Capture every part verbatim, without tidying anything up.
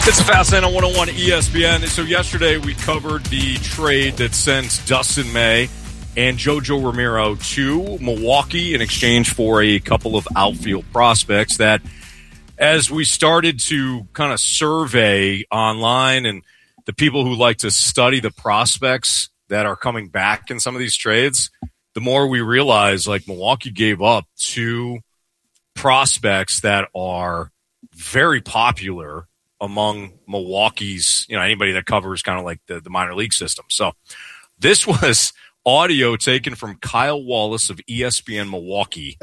It's a Fast Lane on one oh one E S P N. So yesterday we covered the trade that sent Dustin May and JoJo Romero to Milwaukee in exchange for a couple of outfield prospects that, as we started to kind of survey online and the people who like to study the prospects that are coming back in some of these trades, the more we realize like Milwaukee gave up two prospects that are very popular among Milwaukee's, you know, anybody that covers kind of like the, the minor league system. So this was audio taken from Kyle Wallace of E S P N Milwaukee,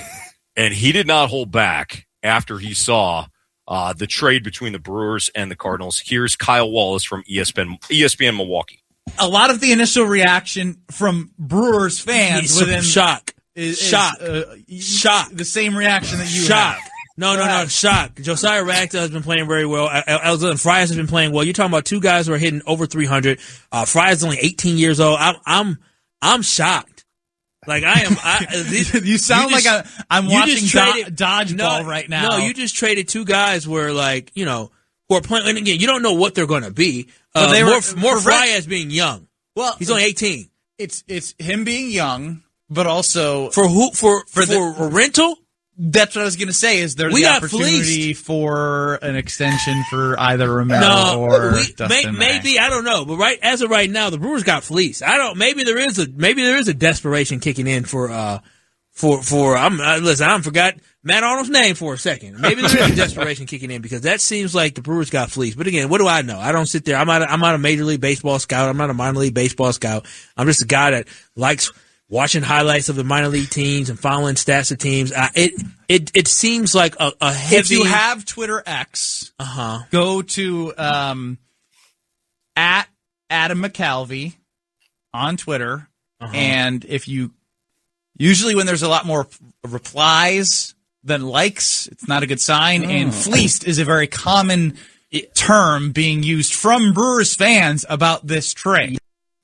and he did not hold back after he saw uh, the trade between the Brewers and the Cardinals. Here's Kyle Wallace from E S P N, E S P N Milwaukee. A lot of the initial reaction from Brewers fans within shock, is, shock, is, uh, shock, the same reaction that you shock. have. No, no, no, shock. Josiah Radcliffe has been playing very well. Alexander Frias has been playing well. You're talking about two guys who are hitting over three hundred. Uh, Frias is only eighteen years old. I'm, I'm, I'm shocked. Like I am. I, this, you sound you just, like a, I'm watching traded, do- dodgeball no, right now. No, you just traded two guys where, like, you know, who are playing. And again, you don't know what they're going to be. Uh, they more, were, more Frias being young. Well, he's only eighteen. It's it's him being young, but also for who for for, for, the, for a rental. That's what I was going to say. Is there we the got opportunity fleeced. for an extension for either Romero no, or we, Dustin may, maybe I don't know, but right as of right now, the Brewers got fleeced. I don't. Maybe there is a maybe there is a desperation kicking in for uh for for I'm uh, listen. I forgot Matt Arnold's name for a second. Maybe there is a desperation kicking in because that seems like the Brewers got fleeced. But again, what do I know? I don't sit there. I'm not. A, I'm not a Major League Baseball scout. I'm not a minor league baseball scout. I'm just a guy that likes watching highlights of the minor league teams and following stats of teams. Uh, it it it seems like a, a heavy. If you have Twitter X, uh-huh. go to um, at Adam McCalvey on Twitter, uh-huh. and if you usually when there's a lot more replies than likes, it's not a good sign. Oh. And fleeced is a very common term being used from Brewers fans about this trade.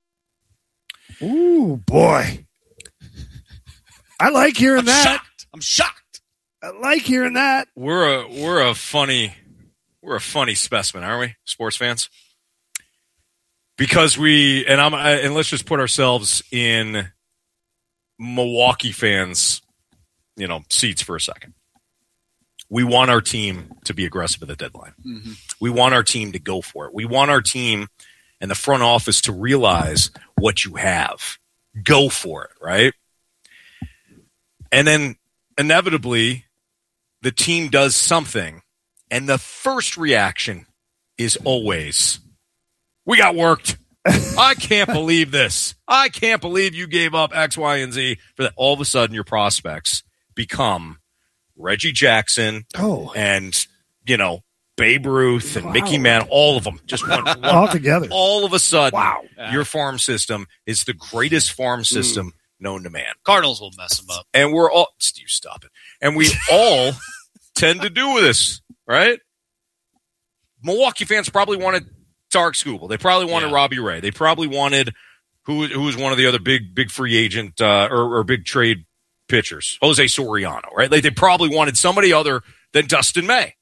Ooh, boy. I like hearing I'm that. Shocked. I'm shocked. I like hearing that. We're a we're a funny we're a funny specimen, aren't we, sports fans? Because we and I'm and let's just put ourselves in Milwaukee fans, you know, seats for a second. We want our team to be aggressive at the deadline. Mm-hmm. We want our team to go for it. We want our team and the front office to realize what you have. Go for it, right? And then inevitably, the team does something, and the first reaction is always, we got worked. I can't believe this. I can't believe you gave up X, Y, and Z for that. All of a sudden, your prospects become Reggie Jackson oh. and, you know, Babe Ruth and wow. Mickey Mantle, all of them. Just one, one all together. All of a sudden, wow. your farm system is the greatest farm system mm. known to man. Cardinals will mess them up. And we're all, Steve, stop it. And we all tend to do this, right? Milwaukee fans probably wanted Tarek Skubal. They probably wanted yeah. Robbie Ray. They probably wanted, who, who was one of the other big, big free agent uh, or, or big trade pitchers, Jose Soriano, right? Like they probably wanted somebody other than Dustin May.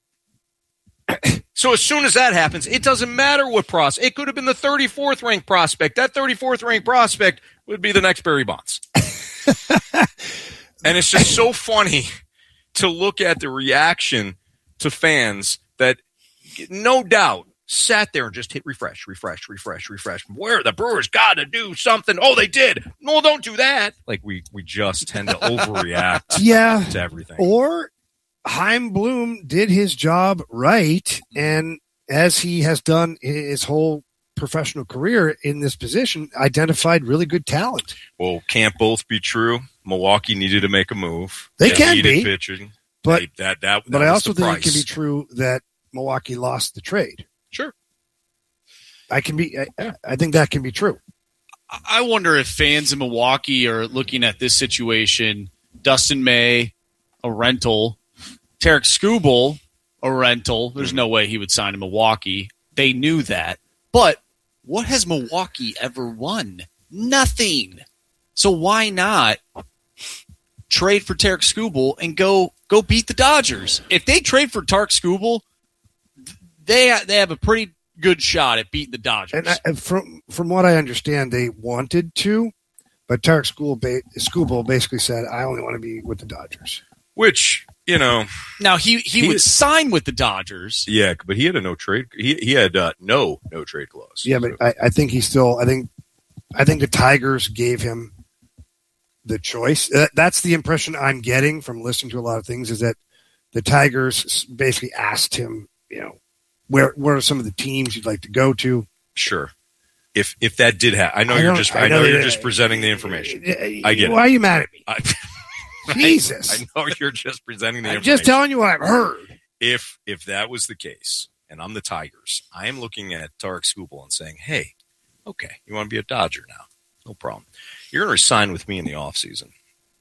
So as soon as that happens, it doesn't matter what prospect. It could have been the thirty-fourth ranked prospect. That thirty-fourth ranked prospect would be the next Barry Bonds. And it's just so funny to look at the reaction to fans that no doubt sat there and just hit refresh, refresh, refresh, refresh. Where the Brewers got to do something. Oh, they did. No, don't do that. Like we, we just tend to overreact yeah. to everything. Or Chaim Bloom did his job right, and as he has done his whole professional career in this position, identified really good talent. Well, can't both be true. Milwaukee needed to make a move. They, they can be pitching, but they, that, that, that but I also think price. it can be true that Milwaukee lost the trade. Sure, I can be. I, I think that can be true. I wonder if fans in Milwaukee are looking at this situation: Dustin May, a rental. Tarek Skubal, a rental. There's no way he would sign in Milwaukee. They knew that. But what has Milwaukee ever won? Nothing. So why not trade for Tarek Skubal and go go beat the Dodgers? If they trade for Tarek Skubal, they they have a pretty good shot at beating the Dodgers. And, I, and from from what I understand, they wanted to, but Tarek Skubal basically said, "I only want to be with the Dodgers." Which, you know, now he, he, he would sign with the Dodgers. Yeah, but he had a no trade. He he had uh, no no trade clause. Yeah, but I, I think he still. I think I think the Tigers gave him the choice. Uh, that's the impression I'm getting from listening to a lot of things. Is that the Tigers basically asked him, you know, where where are some of the teams you'd like to go to? Sure. If if that did happen, I know I you're just I know, I know you're that, just presenting the information. Uh, I get Why it. are you mad at me? I, Jesus. I, I know you're just presenting the I'm information. just telling you what I've heard. If if that was the case, and I'm the Tigers, I am looking at Tarek Skubal and saying, hey, okay, you want to be a Dodger now? No problem. You're going to resign with me in the offseason.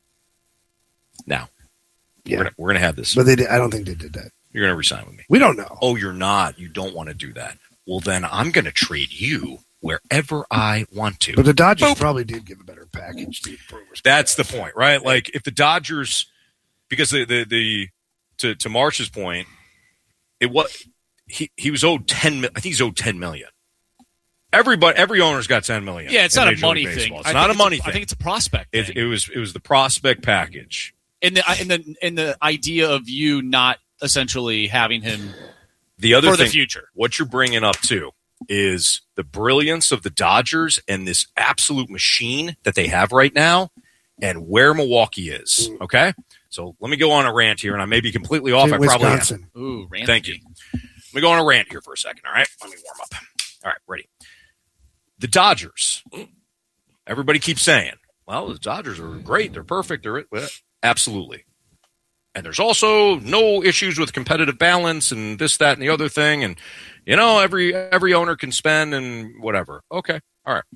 Now, Yeah. we're gonna, we're going to have this. But they did, I don't think they did that. You're going to resign with me. We don't know. Oh, you're not. You don't want to do that. Well, then I'm going to trade you wherever I want to. But the Dodgers Boop. probably did give a better package to the Brewers. That's the point, right? Like if the Dodgers, because the the, the to to Marsh's point, it was he he was owed ten. I think he's owed ten million. Everybody, every owner's got ten million. Yeah, it's in not a Major money League thing. Baseball. It's I not a think money a, thing. I think it's a prospect It, thing. it was it was the prospect package. and the and the and the idea of you not essentially having him The other for thing, the future. what you're bringing up too, is the brilliance of the Dodgers and this absolute machine that they have right now, and where Milwaukee is. Okay, so let me go on a rant here, and I may be completely off. In I probably am. Wisconsin. Ooh, Randy. Thank you. Let me go on a rant here for a second. All right, let me warm up. All right, ready. The Dodgers. Everybody keeps saying, "Well, the Dodgers are great. They're perfect. They're well, absolutely." And there's also no issues with competitive balance and this, that, and the other thing. And, you know, every every owner can spend and whatever. Okay. All right.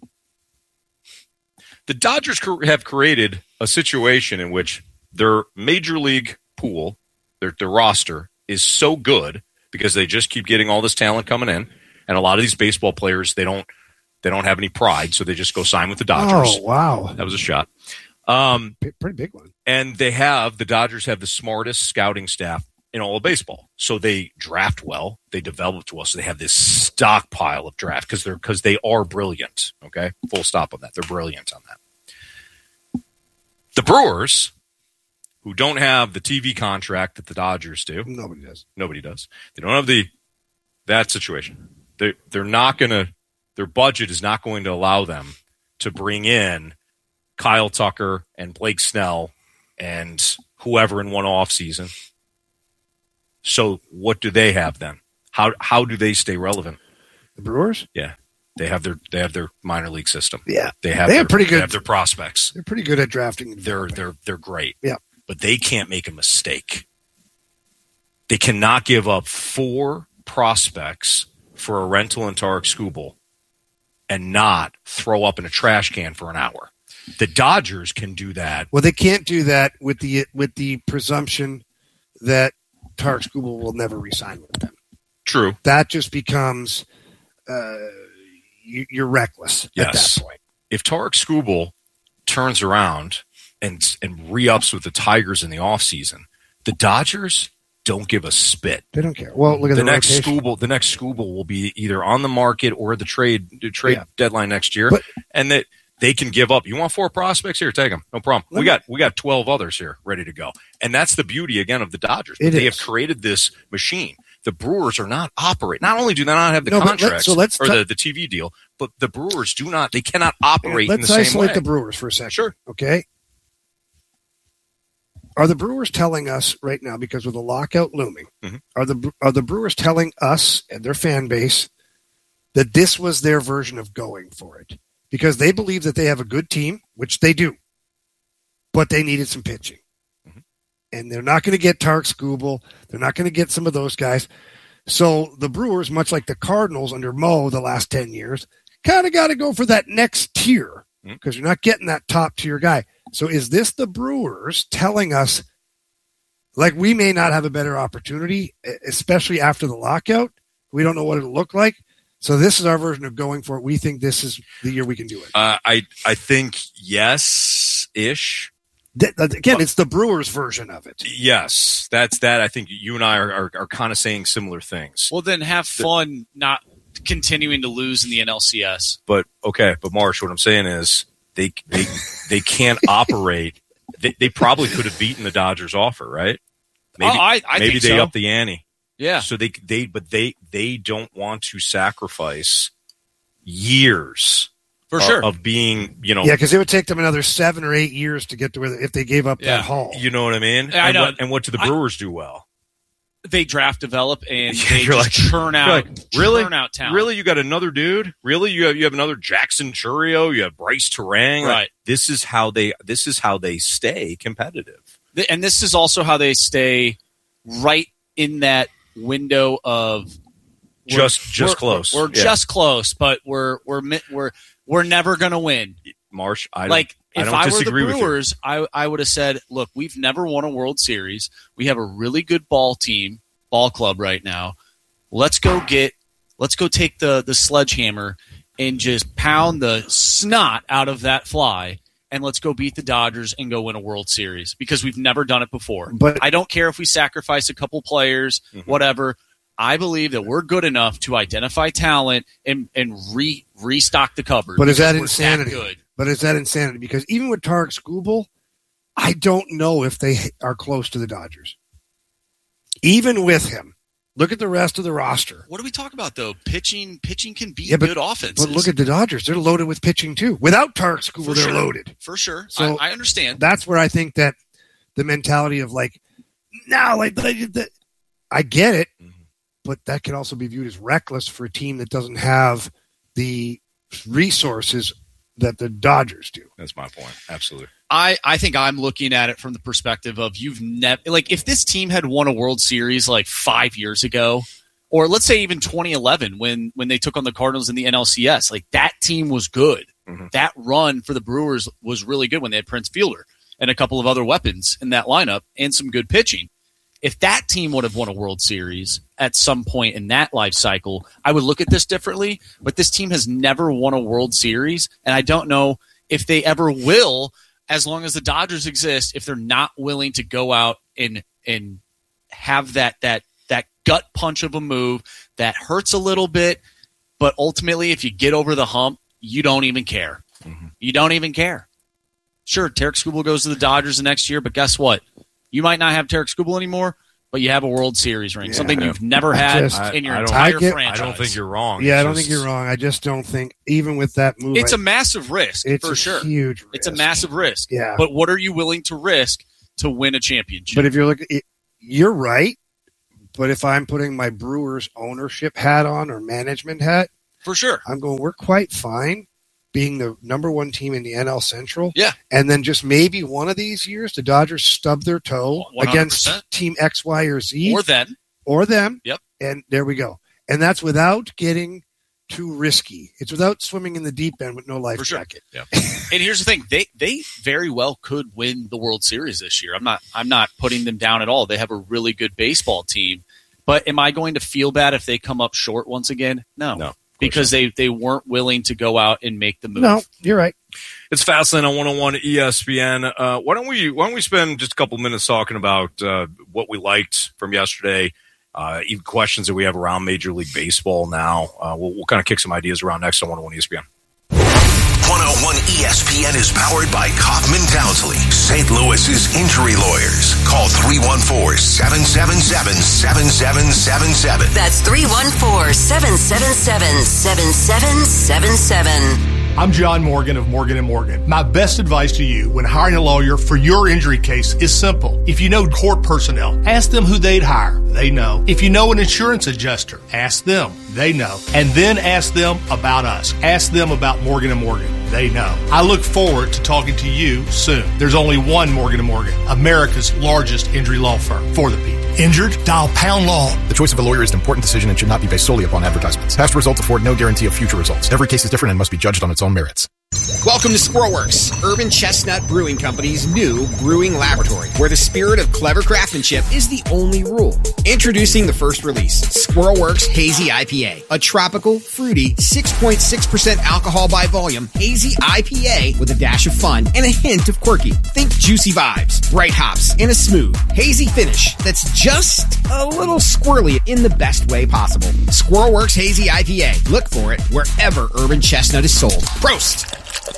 The Dodgers have created a situation in which their major league pool, their, their roster, is so good because they just keep getting all this talent coming in. And a lot of these baseball players, they don't they don't have any pride, so they just go sign with the Dodgers. Oh, wow. That was a shot. Um, P- pretty big one. and they have, the Dodgers have the smartest scouting staff in all of baseball. So they draft well, they develop well, so they have this stockpile of draft because they're because they are brilliant. Okay, full stop on that. They're brilliant on that. The Brewers, who don't have the T V contract that the Dodgers do, Nobody does. nobody does. They don't have the that situation. They they're not gonna. Their budget is not going to allow them to bring in Kyle Tucker and Blake Snell and whoever in one off season. So what do they have then? How how do they stay relevant? The Brewers? Yeah, they have their they have their minor league system. Yeah. They have They their, have pretty They good- have their prospects. They're pretty good at drafting. and They're developing. they're they're great. Yeah. But they can't make a mistake. They cannot give up four prospects for a rental and Tarek Skubal and not throw up in a trash can for an hour. The Dodgers can do that. Well, they can't do that with the with the presumption that Tarek Skubal will never resign with them. True. That just becomes uh, you, you're reckless Yes. at that point. If Tarek Skubal turns around and and re-ups with the Tigers in the offseason, the Dodgers don't give a spit. They don't care. Well, look at The the, next rotation. Skubal, the next Skubal will be either on the market or the trade the trade Yeah. deadline next year, But- and that they can give up. You want four prospects here? Take them. No problem. Let we me- got we got twelve others here ready to go, and that's the beauty again of the Dodgers. It they is. have created this machine. The Brewers are not operate. Not only do they not have the No, but let- contracts so let's or ta- the, the T V deal, but the Brewers do not. They cannot operate in Let's the same isolate way. the Brewers for a second. Sure. Okay. Are the Brewers telling us right now, because with the lockout looming, Mhm. are the are the Brewers telling us and their fan base that this was their version of going for it? Because they believe that they have a good team, which they do, but they needed some pitching. Mhm. And they're not going to get Tarek Skubal. They're not going to get some of those guys. So the Brewers, much like the Cardinals under Mo the last ten years, kind of got to go for that next tier Mhm. because you're not getting that top tier guy. So is this the Brewers telling us, like, we may not have a better opportunity, especially after the lockout? We don't know what it'll look like. So this is our version of going for it. We think this is the year we can do it. Uh, I I think yes ish. Th- Again, it's the Brewers version of it. Yes, that's that. I think you and I are, are, are kind of saying similar things. Well, then have fun not continuing to lose in the N L C S. But okay, but Marsh, what I'm saying is they they they can't operate. They, they probably could have beaten the Dodgers offer, right? Maybe oh, I, I maybe think they so. up the ante. Yeah. So they they but they they don't want to sacrifice years For of, sure. of being, you know, Yeah, because it would take them another seven or eight years to get to where if they gave up Yeah. that haul. you know what I mean? Yeah, I and, know. What, and what do the I- Brewers do well? They draft, develop, and Yeah, they you're just like- churn out, You're like, really? churn out talent. Really? You got another dude? Really? You have you have another Jackson Churio? You have Bryce Terang? Like, Right. this is how they this is how they stay competitive. Th- And this is also how they stay right in that window of we're- Just just we're- close. We're, Yeah. just close, but we're we're mi- we're we're never going to win. Marsh, I don't, Like I if don't I, were the disagree with you. Brewers, I I would have said, look, we've never won a World Series. We have a really good ball team, ball club right now. Let's go get let's go take the the sledgehammer and just pound the snot out of that fly, and let's go beat the Dodgers and go win a World Series because we've never done it before. But- I don't care if we sacrifice a couple players, Mhm. whatever. I believe that we're good enough to identify talent and and re restock the cupboard. But is that because we're insanity? good. But is that insanity? Because even with Tarek Skubal, I don't know if they are close to the Dodgers. Even with him, look at the rest of the roster. What do we talk about though? Pitching, pitching can be Yeah, but- good offenses. But look at the Dodgers; they're loaded with pitching too. Without Tarek For Skubal, they're sure. loaded. for sure. So- I, I understand. That's where I think that the mentality of like, now, like, like the, I get it, Mhm. but that can also be viewed as reckless for a team that doesn't have the resources that the Dodgers do. That's my point. Absolutely. I, I think I'm looking at it from the perspective of you've never like if this team had won a World Series like five years ago, or let's say even twenty eleven when when they took on the Cardinals in the N L C S, like that team was good. Mhm. That run for the Brewers was really good when they had Prince Fielder and a couple of other weapons in that lineup and some good pitching. If that team would have won a World Series at some point in that life cycle, I would look at this differently. But this team has never won a World Series, and I don't know if they ever will, as long as the Dodgers exist, if they're not willing to go out and and have that that that gut punch of a move that hurts a little bit, but ultimately, if you get over the hump, you don't even care. Mhm. You don't even care. Sure, Tarek Skubal goes to the Dodgers the next year, but guess what? You might not have Tarek Skubal anymore, but you have a World Series ring, Yeah. something you've never had just- in your I- I don't- entire I get- franchise. I don't think you're wrong. Yeah, It's I don't just- think you're wrong. I just don't think, even with that move, It's I- a massive risk, it's for a sure. huge risk. It's a massive risk. Yeah. But what are you willing to risk to win a championship? But if you're looking, it- you're right. But if I'm putting my Brewers ownership hat on or management hat, for sure. I'm going, we're quite fine being the number one team in the N L Central. Yeah. And then just maybe one of these years, the Dodgers stub their toe one hundred against percent. team X, Y, or Z Or then. or them. Yep. And there we go. And that's without getting too risky. It's without swimming in the deep end with no life For sure. jacket. And here's the thing: they they very well could win the World Series this year. I'm not I'm not putting them down at all. They have a really good baseball team. But am I going to feel bad if they come up short once again? No, No, of course because they they weren't willing to go out and make the move. No, you're right. It's Fastlane on one oh one E S P N. Uh, why don't we why don't we spend just a couple minutes talking about uh, what we liked from yesterday, uh, even questions that we have around Major League Baseball now. Uh, we'll, we'll kind of kick some ideas around next on one oh one E S P N. one oh one E S P N is powered by Kaufman Townsley, Saint Louis's injury lawyers. Call three one four, seven seven seven, seven seven seven seven. That's three one four, seven seven seven, seven seven seven seven. I'm John Morgan of Morgan and Morgan. My best advice to you when hiring a lawyer for your injury case is simple. If you know court personnel, ask them who they'd hire. They know. If you know an insurance adjuster, ask them. They know. And then ask them about us. Ask them about Morgan and Morgan. They know. I look forward to talking to you soon. There's only one Morgan and Morgan, America's largest injury law firm for the people. Injured? Dial pound law. The choice of a lawyer is an important decision and should not be based solely upon advertisements. Past results afford no guarantee of future results. Every case is different and must be judged on its own merits. Welcome to Squirrelworks, Urban Chestnut Brewing Company's new brewing laboratory, where the spirit of clever craftsmanship is the only rule. Introducing the first release, Squirrelworks Hazy I P A, a tropical, fruity, six point six percent alcohol by volume hazy I P A with a dash of fun and a hint of quirky. Think juicy vibes, bright hops, and a smooth, hazy finish that's just a little squirrely in the best way possible. Squirrelworks Hazy I P A. Look for it wherever Urban Chestnut is sold. Prost!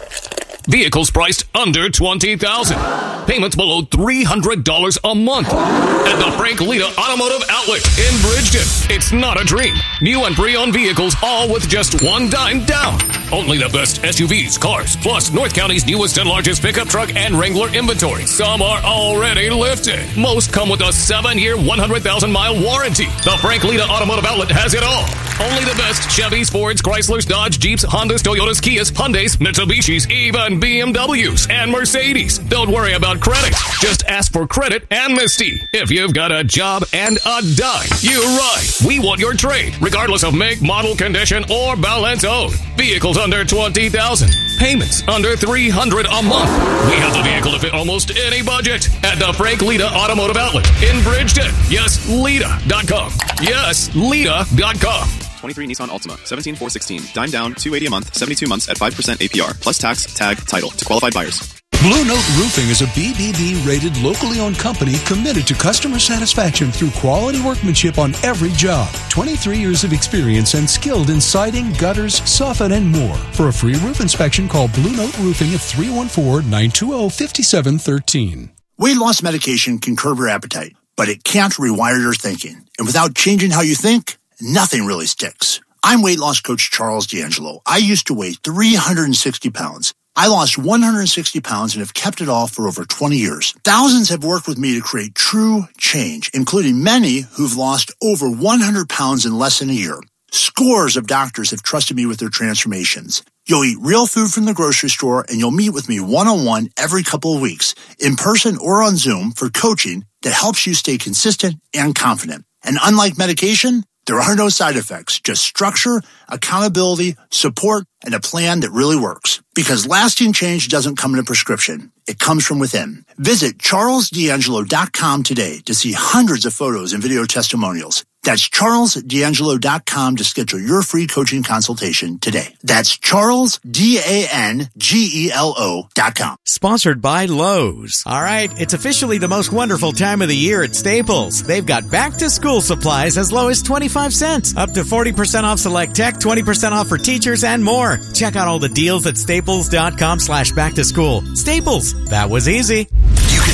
Vehicles priced under twenty thousand dollars. Payments below three hundred dollars a month. At the Frank Lita Automotive Outlet in Bridgeton. It's not a dream. New and pre-owned vehicles, all with just one dime down. Only the best S U Vs, cars, plus North County's newest and largest pickup truck and Wrangler inventory. Some are already lifted. Most come with a seven-year, one hundred thousand mile warranty. The Frank Lita Automotive Outlet has it all. Only the best Chevys, Fords, Chryslers, Dodge, Jeeps, Hondas, Toyotas, Kias, Hyundais, Mitsubishis, even B M Ws and Mercedes. Don't worry about credit. Just ask for credit amnesty. If you've got a job and a dime, you're right. We want your trade, regardless of make, model, condition, or balance owed. Vehicles under twenty thousand dollars. Payments under three hundred dollars a month. We have the vehicle to fit almost any budget. At the Frank Lita Automotive Outlet in Bridgeton. Yes, Lita dot com. Yes, Lita dot com. twenty-three Nissan Altima, seventeen four sixteen, dime down, two hundred eighty a month, seventy-two months at five percent A P R, plus tax, tag, title to qualified buyers. Blue Note Roofing is a B B B-rated, locally owned company committed to customer satisfaction through quality workmanship on every job. twenty-three years of experience and skilled in siding, gutters, soffit, and more. For a free roof inspection, call Blue Note Roofing at three one four, nine two zero, five seven one three. Weight loss medication can curb your appetite, but it can't rewire your thinking. And without changing how you think, nothing really sticks. I'm weight loss coach Charles D'Angelo. I used to weigh three hundred sixty pounds. I lost one hundred sixty pounds and have kept it off for over twenty years. Thousands have worked with me to create true change, including many who've lost over one hundred pounds in less than a year. Scores of doctors have trusted me with their transformations. You'll eat real food from the grocery store, and you'll meet with me one-on-one every couple of weeks, in person or on Zoom, for coaching that helps you stay consistent and confident. And unlike medication, there are no side effects, just structure, accountability, support, and a plan that really works. Because lasting change doesn't come in a prescription. It comes from within. Visit charles d'angelo dot com today to see hundreds of photos and video testimonials. That's charles d'angelo dot com to schedule your free coaching consultation today. That's Charles, D A N G E L O dot com. Sponsored by Lowe's. All right, it's officially the most wonderful time of the year at Staples. They've got back-to-school supplies as low as twenty-five cents. Up to forty percent off select tech, twenty percent off for teachers, and more. Check out all the deals at staples dot com slash back to school. Staples, that was easy.